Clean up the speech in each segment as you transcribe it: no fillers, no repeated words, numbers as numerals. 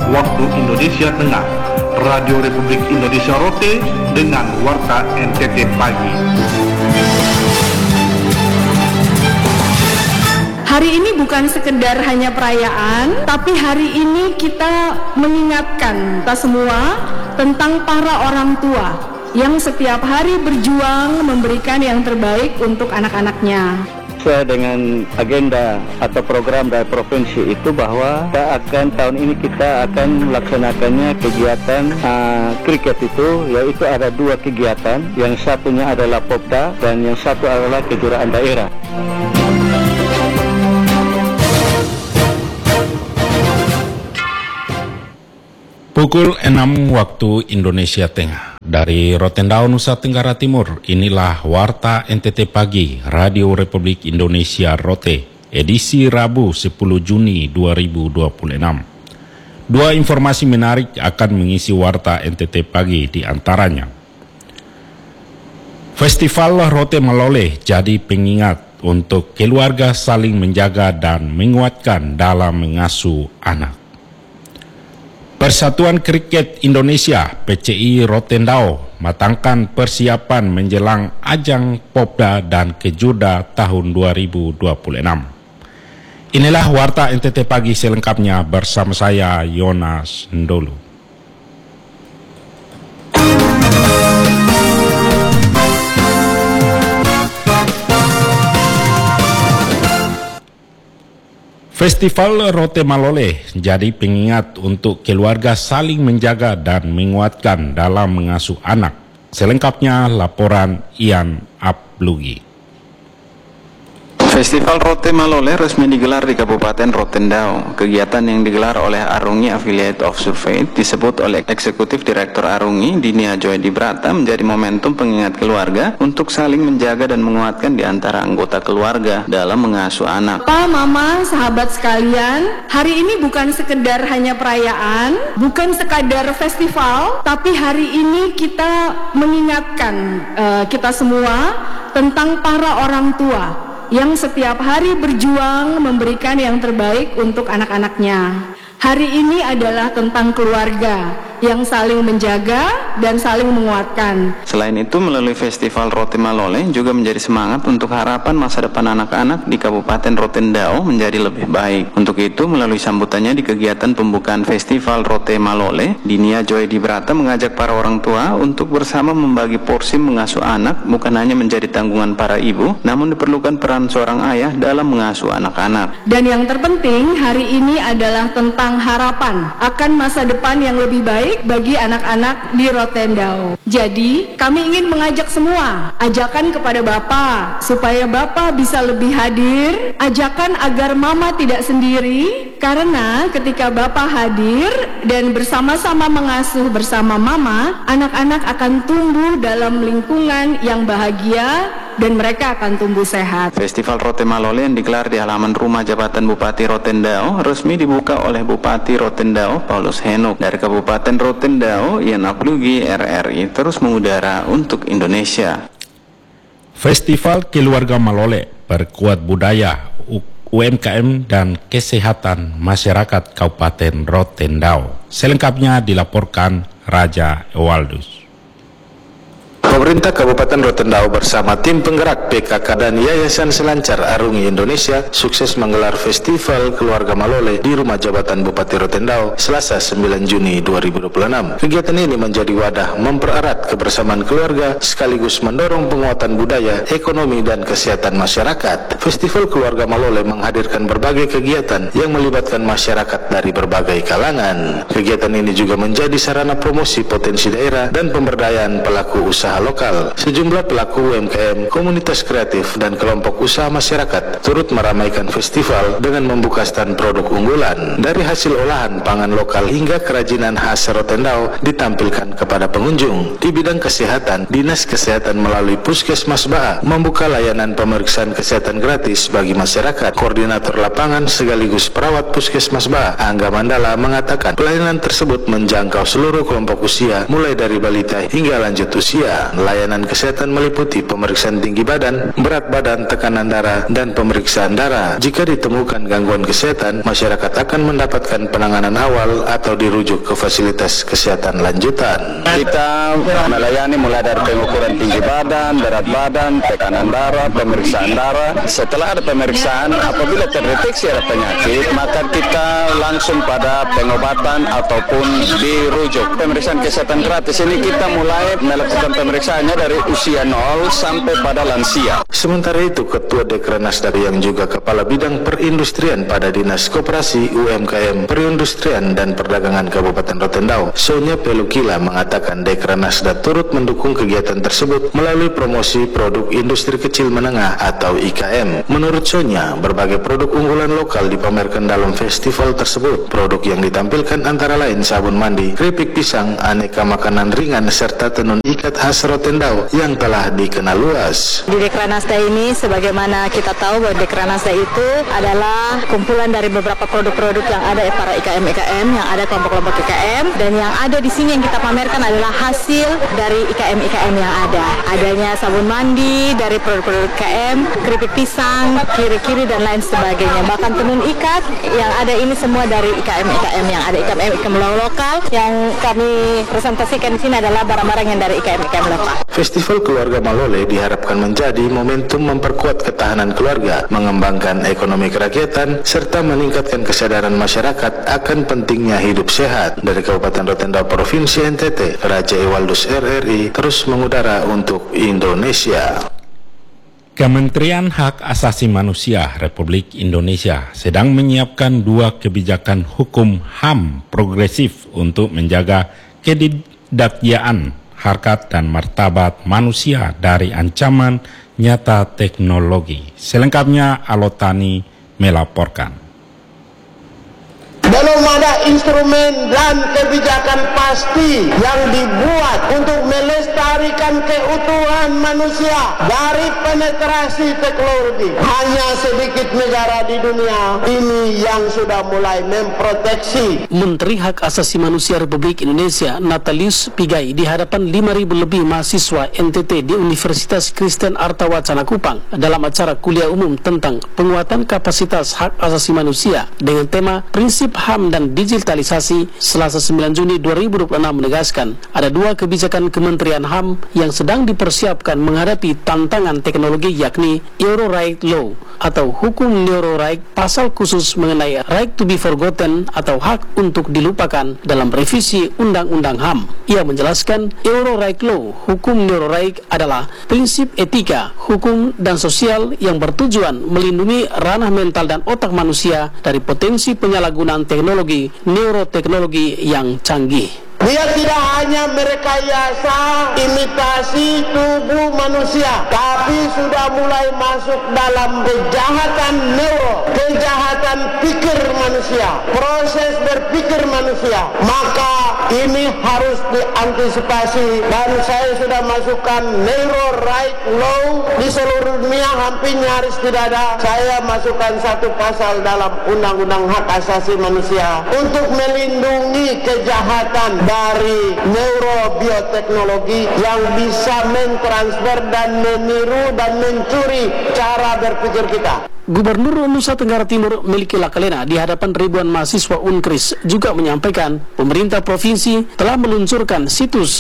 waktu Indonesia Tengah, Radio Republik Indonesia Rote dengan Warta NTT Pagi. Hari ini bukan sekedar hanya perayaan, tapi hari ini kita mengingatkan kita semua tentang para orang tua yang setiap hari berjuang memberikan yang terbaik untuk anak-anaknya. Sesuai dengan agenda atau program dari provinsi itu bahwa tahun ini kita akan melaksanakannya kegiatan kriket itu, yaitu ada 2 kegiatan, yang satunya adalah Popda dan yang satu adalah kejuaraan daerah. Pukul 6 waktu Indonesia Tengah. Dari Rotendao, Nusa Tenggara Timur, inilah Warta NTT Pagi, Radio Republik Indonesia Rote, edisi Rabu 10 Juni 2026. 2 informasi menarik akan mengisi Warta NTT Pagi, di antaranya. Festival Rote Malole jadi pengingat untuk keluarga saling menjaga dan menguatkan dalam mengasuh anak. Persatuan Kriket Indonesia PCI Rotendao matangkan persiapan menjelang ajang Popda dan Kejuda tahun 2026. Inilah Warta NTT Pagi selengkapnya bersama saya Yonas Ndolo. Festival Rote Malole jadi pengingat untuk keluarga saling menjaga dan menguatkan dalam mengasuh anak. Selengkapnya laporan Ian Ablugi. Festival Rote Malole resmi digelar di Kabupaten Rotendao. Kegiatan yang digelar oleh Arungi Affiliate of Survey disebut oleh Eksekutif Direktur Arungi, Dinia Joy Dibrata, menjadi momentum pengingat keluarga untuk saling menjaga dan menguatkan di antara anggota keluarga dalam mengasuh anak. Papa, Mama, sahabat sekalian, hari ini bukan sekedar hanya perayaan, bukan sekadar festival, tapi hari ini kita mengingatkan kita semua tentang para orang tua yang setiap hari berjuang memberikan yang terbaik untuk anak-anaknya. Hari ini adalah tentang keluarga yang saling menjaga dan saling menguatkan. Selain itu, melalui Festival Rote Malole juga menjadi semangat untuk harapan masa depan anak-anak di Kabupaten Rotendao menjadi lebih baik. Untuk itu, melalui sambutannya di kegiatan pembukaan Festival Rote Malole, Dinia Joy Dibrata mengajak para orang tua untuk bersama membagi porsi mengasuh anak, bukan hanya menjadi tanggungan para ibu, namun diperlukan peran seorang ayah dalam mengasuh anak-anak. Dan yang terpenting hari ini adalah tentang harapan akan masa depan yang lebih baik bagi anak-anak di Rotendao. Jadi, kami ingin mengajak semua, ajakan kepada Bapak, supaya Bapak bisa lebih hadir, ajakan agar Mama tidak sendiri, karena ketika Bapak hadir dan bersama-sama mengasuh bersama Mama, anak-anak akan tumbuh dalam lingkungan yang bahagia, dan mereka akan tumbuh sehat. Festival Rote Malole yang digelar di halaman rumah jabatan Bupati Rotendao resmi dibuka oleh Bupati Rotendao Paulus Henuk. Dari Kabupaten Rotendao, Ian Ablugi, RRI terus mengudara untuk Indonesia. Festival Keluarga Malole perkuat budaya, UMKM dan kesehatan masyarakat Kabupaten Rotendao. Selengkapnya dilaporkan Raja Ewaldus. Pemerintah Kabupaten Rotendao bersama tim penggerak PKK dan Yayasan Selancar Arungi Indonesia sukses menggelar Festival Keluarga Malole di Rumah Jabatan Bupati Rotendao Selasa 9 Juni 2026. Kegiatan ini menjadi wadah mempererat kebersamaan keluarga sekaligus mendorong penguatan budaya, ekonomi dan kesehatan masyarakat. Festival Keluarga Malole menghadirkan berbagai kegiatan yang melibatkan masyarakat dari berbagai kalangan. Kegiatan ini juga menjadi sarana promosi potensi daerah dan pemberdayaan pelaku usaha lokal. Sejumlah pelaku UMKM, komunitas kreatif, dan kelompok usaha masyarakat turut meramaikan festival dengan membuka stand produk unggulan. Dari hasil olahan pangan lokal hingga kerajinan khas Rotendao ditampilkan kepada pengunjung. Di bidang kesehatan, Dinas Kesehatan melalui Puskesmas Baa membuka layanan pemeriksaan kesehatan gratis bagi masyarakat. Koordinator lapangan sekaligus perawat Puskesmas Baa, Angga Mandala, mengatakan pelayanan tersebut menjangkau seluruh kelompok usia mulai dari balita hingga lanjut usia. Layanan kesehatan meliputi pemeriksaan tinggi badan, berat badan, tekanan darah, dan pemeriksaan darah. Jika ditemukan gangguan kesehatan, masyarakat akan mendapatkan penanganan awal atau dirujuk ke fasilitas kesehatan lanjutan. Kita melayani mulai dari pengukuran tinggi badan, berat badan, tekanan darah, pemeriksaan darah. Setelah ada pemeriksaan, apabila terdeteksi ada penyakit, maka kita langsung pada pengobatan ataupun dirujuk. Pemeriksaan kesehatan gratis ini kita mulai melakukan pemeriksaannya dari usia 0 sampai pada lansia. Sementara itu, Ketua Dekranasda yang juga Kepala Bidang Perindustrian pada Dinas Koperasi, UMKM, Perindustrian dan Perdagangan Kabupaten Rotendao, Sonia Pelukila mengatakan Dekranasda turut mendukung kegiatan tersebut melalui promosi produk industri kecil menengah atau IKM. Menurut Sonia, berbagai produk unggulan lokal dipamerkan dalam festival tersebut. Produk yang ditampilkan antara lain sabun mandi, keripik pisang, aneka makanan ringan, serta tenun ikat khas Rotendao yang telah dikenal luas. Di Dekranasda ini, sebagaimana kita tahu bahwa Dekranasda itu adalah kumpulan dari beberapa produk-produk yang ada para IKM-IKM, yang ada kelompok-kelompok IKM, dan yang ada di sini yang kita pamerkan adalah hasil dari IKM-IKM yang ada. Adanya sabun mandi dari produk-produk IKM, keripik pisang, kiri-kiri dan lain sebagainya. Bahkan tenun ikat yang ada ini semua dari IKM-IKM yang ada, IKM-IKM lokal. Yang kami presentasikan di sini adalah barang-barang yang dari IKM-IKM lokal. Festival Keluarga Malole diharapkan menjadi momentum memperkuat ketahanan keluarga, mengembangkan ekonomi kerakyatan, serta meningkatkan kesadaran masyarakat akan pentingnya hidup sehat. Dari Kabupaten Rotendao, Provinsi NTT, Raja Ewaldus RRI terus mengudara untuk Indonesia. Kementerian Hak Asasi Manusia Republik Indonesia sedang menyiapkan 2 kebijakan hukum HAM progresif untuk menjaga kedidakjayaan harkat dan martabat manusia dari ancaman nyata teknologi. Selengkapnya Alotani melaporkan. Belum ada instrumen dan kebijakan pasti yang dibuat untuk melestarikan keutuhan manusia dari penetrasi teknologi. Hanya sedikit negara di dunia ini yang sudah mulai memproteksi. Menteri Hak Asasi Manusia Republik Indonesia Natalius Pigai di hadapan 5.000 lebih mahasiswa NTT di Universitas Kristen Artawacana Kupang dalam acara kuliah umum tentang penguatan kapasitas hak asasi manusia dengan tema Prinsip HAM dan Digitalisasi Selasa 9 Juni 2026 menegaskan ada 2 kebijakan Kementerian HAM yang sedang dipersiapkan menghadapi tantangan teknologi, yakni Euro Right Law atau Hukum Euro Right pasal khusus mengenai right to be forgotten atau hak untuk dilupakan dalam revisi Undang-Undang HAM. Ia menjelaskan Euro Right Law, Hukum Euro Right adalah prinsip etika, hukum dan sosial yang bertujuan melindungi ranah mental dan otak manusia dari potensi penyalahgunaan teknologi, neuroteknologi yang canggih. Dia tidak hanya merekayasa imitasi tubuh manusia, tapi sudah mulai masuk dalam kejahatan neuro, kejahatan pikir manusia, proses berpikir manusia. Maka ini harus diantisipasi, dan saya sudah masukkan Neuro Right Law di seluruh dunia, hampir nyaris tidak ada. Saya masukkan 1 pasal dalam Undang-Undang Hak Asasi Manusia untuk melindungi kejahatan dari neurobioteknologi yang bisa mentransfer dan meniru dan mencuri cara berpikir kita. Gubernur Nusa Tenggara Timur Meliki Lakalena di hadapan ribuan mahasiswa Unkris juga menyampaikan pemerintah provinsi telah meluncurkan situs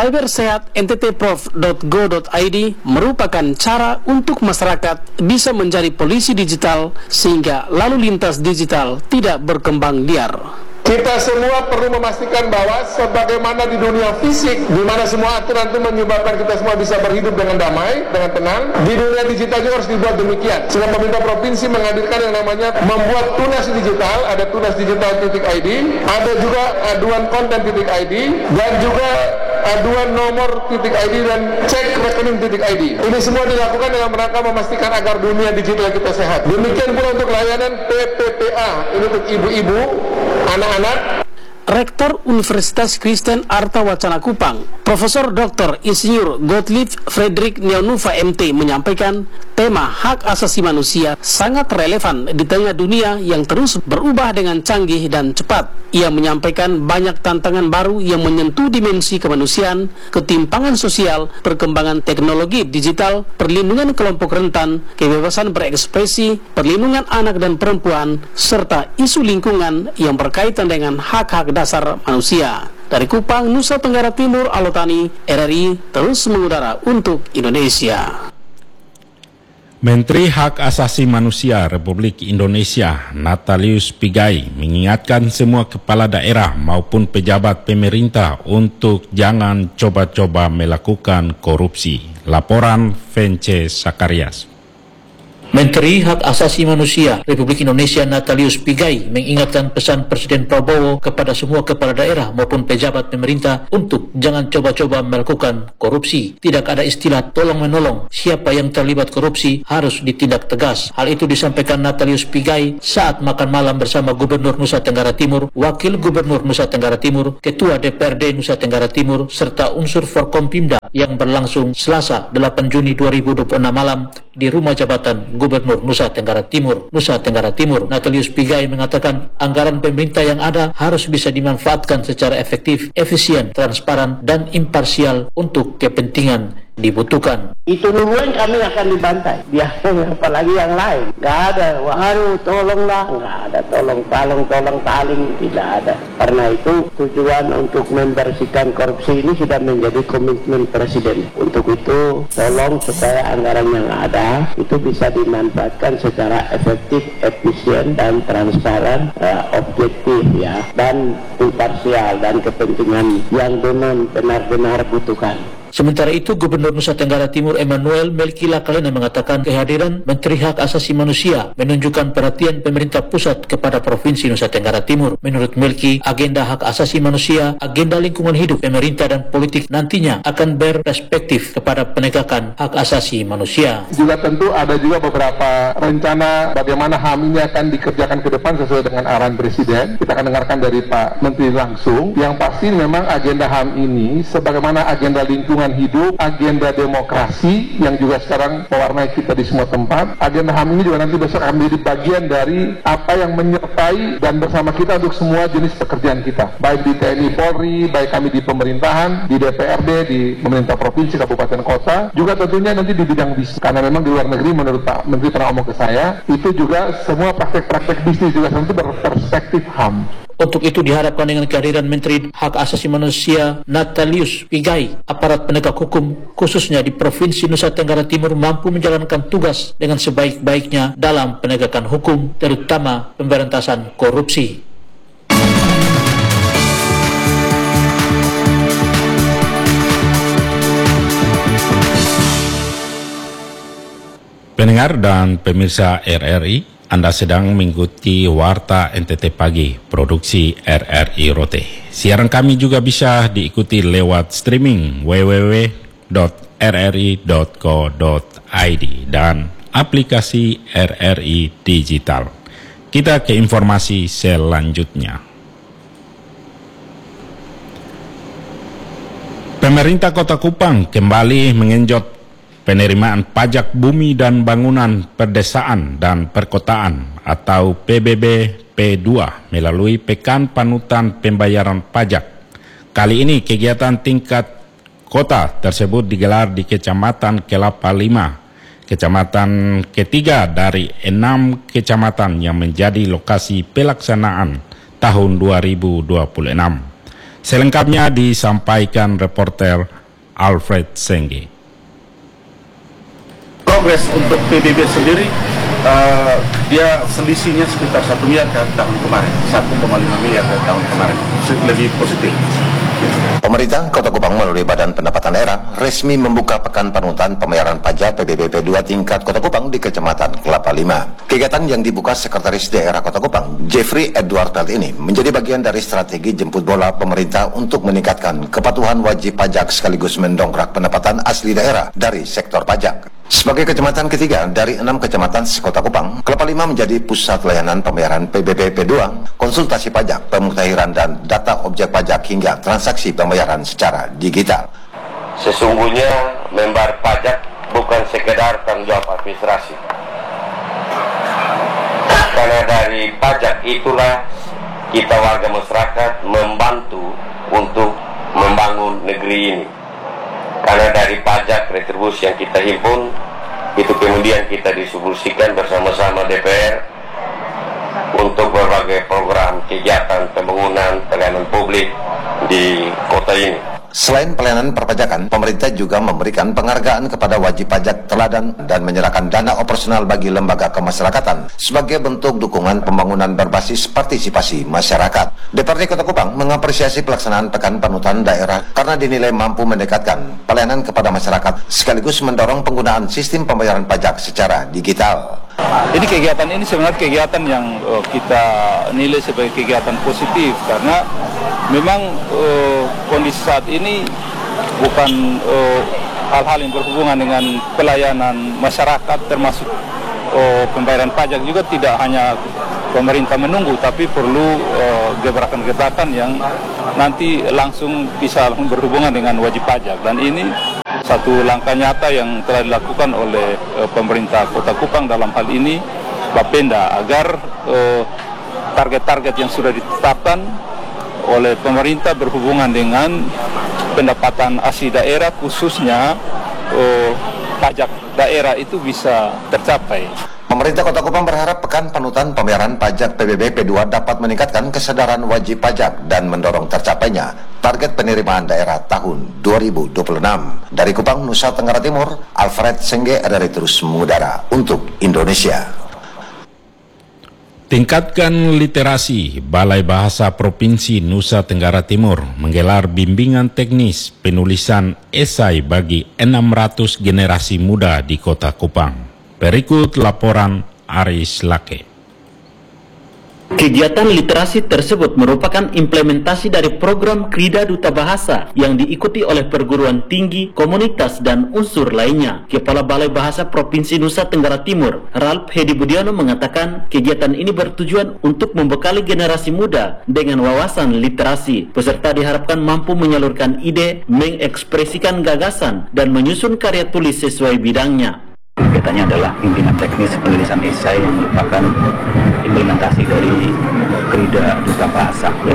cybersehat.nttprof.go.id merupakan cara untuk masyarakat bisa menjadi polisi digital sehingga lalu lintas digital tidak berkembang liar. Kita semua perlu memastikan bahwa sebagaimana di dunia fisik, di mana semua aturan itu menyebabkan kita semua bisa berhidup dengan damai, dengan tenang, di dunia digital juga harus dibuat demikian. Sehingga pemerintah provinsi menghadirkan yang namanya membuat tunas digital, ada tunasdigital.id, ada juga aduan konten.id, dan juga aduan nomor.id dan cek rekening.id. Ini semua dilakukan dalam rangka memastikan agar dunia digital kita sehat. Demikian pula untuk layanan PPPA, ini untuk ibu-ibu, anak-anak. Rektor Universitas Kristen Arta Wacana Kupang, Profesor Dr. Insinyur Gottlieb Friedrich Neonuva MT menyampaikan tema hak asasi manusia sangat relevan di tengah dunia yang terus berubah dengan canggih dan cepat. Ia menyampaikan banyak tantangan baru yang menyentuh dimensi kemanusiaan, ketimpangan sosial, perkembangan teknologi digital, perlindungan kelompok rentan, kebebasan berekspresi, perlindungan anak dan perempuan, serta isu lingkungan yang berkaitan dengan hak-hak dasar manusia. Dari Kupang, Nusa Tenggara Timur, Alotani, RRI terus mengudara untuk Indonesia. Menteri Hak Asasi Manusia Republik Indonesia Natalius Pigai mengingatkan semua kepala daerah maupun pejabat pemerintah untuk jangan coba-coba melakukan korupsi. Laporan Vence Sakarias. Menteri Hak Asasi Manusia Republik Indonesia Natalius Pigai mengingatkan pesan Presiden Prabowo kepada semua kepala daerah maupun pejabat pemerintah untuk jangan coba-coba melakukan korupsi. Tidak ada istilah tolong-menolong. Siapa yang terlibat korupsi harus ditindak tegas. Hal itu disampaikan Natalius Pigai saat makan malam bersama Gubernur Nusa Tenggara Timur, Wakil Gubernur Nusa Tenggara Timur, Ketua DPRD Nusa Tenggara Timur, serta unsur Forkompimda yang berlangsung Selasa 8 Juni 2026 malam di Rumah Jabatan Gubernur Nusa Tenggara Timur. Natalius Pigai mengatakan anggaran pemerintah yang ada harus bisa dimanfaatkan secara efektif, efisien, transparan, dan imparsial untuk kepentingan dibutuhkan. Itu duluan kami akan dibantai. Biasanya apalagi yang lain. Nggak ada, waduh tolonglah. Nggak ada tolong taling. Tidak ada. Karena itu tujuan untuk membersihkan korupsi ini sudah menjadi komitmen Presiden. Untuk itu tolong supaya anggaran yang ada itu bisa dimanfaatkan secara efektif, efisien, dan transparan, objektif ya, dan imparsial, dan kepentingan yang benar-benar butuhkan. Sementara itu, Gubernur Nusa Tenggara Timur Emmanuel Melki Lakalena mengatakan kehadiran Menteri Hak Asasi Manusia menunjukkan perhatian pemerintah pusat kepada Provinsi Nusa Tenggara Timur. Menurut Melki, agenda hak asasi manusia, agenda lingkungan hidup, pemerintah dan politik nantinya akan berperspektif kepada penegakan hak asasi manusia. Juga tentu ada juga beberapa rencana bagaimana HAM ini akan dikerjakan ke depan sesuai dengan arahan Presiden. Kita akan dengarkan dari Pak Menteri langsung. Yang pasti memang agenda HAM ini sebagaimana agenda lingkungan hidup, agenda demokrasi yang juga sekarang mewarnai kita di semua tempat. Agenda HAM ini juga nanti besok akan menjadi bagian dari apa yang menyertai dan bersama kita untuk semua jenis pekerjaan kita, baik di TNI Polri, baik kami di pemerintahan, di DPRD, di pemerintah provinsi, kabupaten, kota, juga tentunya nanti di bidang bisnis. Karena memang di luar negeri menurut Pak Menteri pernah ngomong ke saya, itu juga semua praktek-praktek bisnis juga tentu berperspektif HAM. Untuk itu diharapkan dengan kehadiran Menteri Hak Asasi Manusia Natalius Pigai, aparat penegak hukum khususnya di Provinsi Nusa Tenggara Timur mampu menjalankan tugas dengan sebaik-baiknya dalam penegakan hukum, terutama pemberantasan korupsi. Pendengar dan pemirsa RRI, Anda sedang mengikuti Warta NTT Pagi, produksi RRI Rote. Siaran kami juga bisa diikuti lewat streaming www.rri.co.id dan aplikasi RRI Digital. Kita ke informasi selanjutnya. Pemerintah Kota Kupang kembali mengenjot penerimaan pajak bumi dan bangunan perdesaan dan perkotaan atau PBB P2 melalui Pekan Panutan Pembayaran Pajak. Kali ini kegiatan tingkat kota tersebut digelar di Kecamatan Kelapa 5, kecamatan ketiga dari 6 kecamatan yang menjadi lokasi pelaksanaan tahun 2026. Selengkapnya disampaikan reporter Alfred Sengge. Progres untuk PBB sendiri, dia selisihnya sekitar 1 miliar dari tahun kemarin, 1,5 miliar dari tahun kemarin, lebih positif. Pemerintah Kota Kupang melalui Badan Pendapatan Daerah resmi membuka Pekan Panutan Pembayaran Pajak PBB P2 tingkat Kota Kupang di Kecamatan Kelapa 5. Kegiatan yang dibuka Sekretaris Daerah Kota Kupang, Jeffrey Edward ini menjadi bagian dari strategi jemput bola pemerintah untuk meningkatkan kepatuhan wajib pajak sekaligus mendongkrak pendapatan asli daerah dari sektor pajak. Sebagai kecamatan ketiga dari 6 kecamatan sekota Kupang, Kelapa Lima menjadi pusat layanan pembayaran PBB P2, konsultasi pajak, pemutahiran dan data objek pajak hingga transaksi pembayaran secara digital. Sesungguhnya membayar pajak bukan sekedar tanggung jawab administrasi. Karena dari pajak itulah kita warga masyarakat membantu untuk membangun negeri ini. Karena dari pajak retribusi yang kita himpun, itu kemudian kita distribusikan bersama-sama DPR untuk berbagai program kegiatan pembangunan pelayanan publik di kota ini. Selain pelayanan perpajakan, pemerintah juga memberikan penghargaan kepada wajib pajak teladan dan menyerahkan dana operasional bagi lembaga kemasyarakatan sebagai bentuk dukungan pembangunan berbasis partisipasi masyarakat. DPRD Kota Kupang mengapresiasi pelaksanaan Pekan Panutan Daerah karena dinilai mampu mendekatkan pelayanan kepada masyarakat sekaligus mendorong penggunaan sistem pembayaran pajak secara digital. Jadi kegiatan ini sebenarnya kegiatan yang kita nilai sebagai kegiatan positif karena memang kondisi saat ini bukan hal-hal yang berhubungan dengan pelayanan masyarakat termasuk pembayaran pajak juga tidak hanya pemerintah menunggu tapi perlu gebrakan-gebrakan yang nanti langsung bisa berhubungan dengan wajib pajak dan ini satu langkah nyata yang telah dilakukan oleh pemerintah Kota Kupang dalam hal ini Bapenda agar target-target yang sudah ditetapkan oleh pemerintah berhubungan dengan pendapatan asli daerah khususnya pajak daerah itu bisa tercapai. Pemerintah Kota Kupang berharap Pekan Panutan Pembayaran Pajak PBB P2 dapat meningkatkan kesadaran wajib pajak dan mendorong tercapainya target penerimaan daerah tahun 2026. Dari Kupang, Nusa Tenggara Timur, Alfred Sengge dari Terus Mengudara untuk Indonesia. Tingkatkan literasi. Balai Bahasa Provinsi Nusa Tenggara Timur menggelar bimbingan teknis penulisan esai bagi 600 generasi muda di Kota Kupang. Berikut laporan Aris Lake. Kegiatan literasi tersebut merupakan implementasi dari program Krida Duta Bahasa yang diikuti oleh perguruan tinggi, komunitas, dan unsur lainnya. Kepala Balai Bahasa Provinsi Nusa Tenggara Timur, Ralph Hedi Budiono mengatakan kegiatan ini bertujuan untuk membekali generasi muda dengan wawasan literasi. Peserta diharapkan mampu menyalurkan ide, mengekspresikan gagasan, dan menyusun karya tulis sesuai bidangnya. Kegiatannya adalah bimbingan teknis penulisan esai yang merupakan implementasi dari Krida Duta Bahasa.